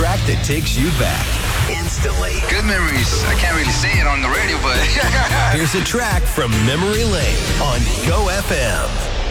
track that takes you back instantly. Good memories. I can't really say it on the radio, but... Here's a track from Memory Lane on Go FM.